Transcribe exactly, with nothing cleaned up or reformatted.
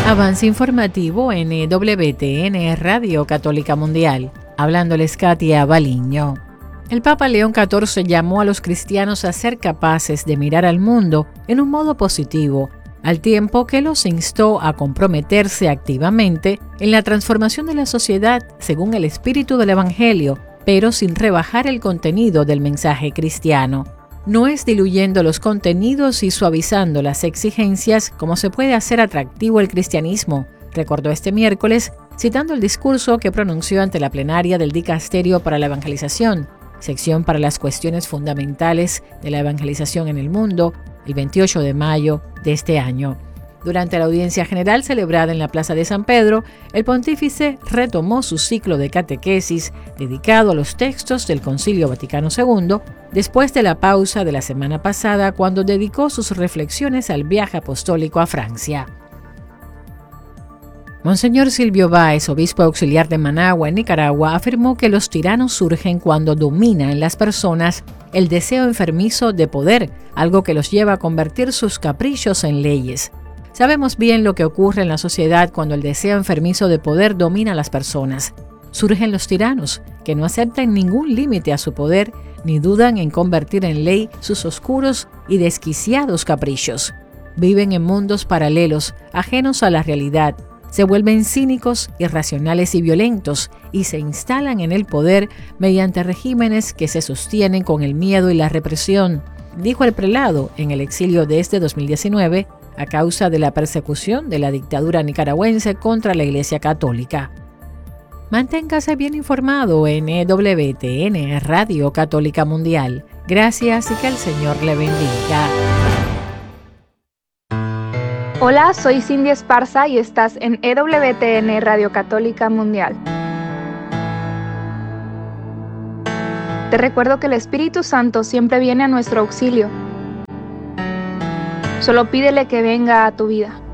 Avance informativo en E W T N Radio Católica Mundial. Hablándoles Katia Baliño. El Papa León catorce llamó a los cristianos a ser capaces de mirar al mundo en un modo positivo, al tiempo que los instó a comprometerse activamente en la transformación de la sociedad según el espíritu del Evangelio, pero sin rebajar el contenido del mensaje cristiano. No es diluyendo los contenidos y suavizando las exigencias como se puede hacer atractivo el cristianismo, recordó este miércoles, citando el discurso que pronunció ante la plenaria del Dicasterio para la Evangelización, sección para las cuestiones fundamentales de la evangelización en el mundo, el veintiocho de mayo de este año. Durante la audiencia general celebrada en la Plaza de San Pedro, el pontífice retomó su ciclo de catequesis dedicado a los textos del Concilio Vaticano segundo, después de la pausa de la semana pasada cuando dedicó sus reflexiones al viaje apostólico a Francia. Monseñor Silvio Báez, obispo auxiliar de Managua, en Nicaragua, afirmó que los tiranos surgen cuando domina en las personas el deseo enfermizo de poder, algo que los lleva a convertir sus caprichos en leyes. Sabemos bien lo que ocurre en la sociedad cuando el deseo enfermizo de poder domina a las personas. Surgen los tiranos, que no aceptan ningún límite a su poder ni dudan en convertir en ley sus oscuros y desquiciados caprichos. Viven en mundos paralelos, ajenos a la realidad. Se vuelven cínicos, irracionales y violentos y se instalan en el poder mediante regímenes que se sostienen con el miedo y la represión, dijo el prelado en el exilio desde dos mil diecinueve a causa de la persecución de la dictadura nicaragüense contra la Iglesia Católica. Manténgase bien informado en E W T N Radio Católica Mundial. Gracias y que el Señor le bendiga. Hola, soy Cindy Esparza y estás en E W T N Radio Católica Mundial. Te recuerdo que el Espíritu Santo siempre viene a nuestro auxilio. Solo pídele que venga a tu vida.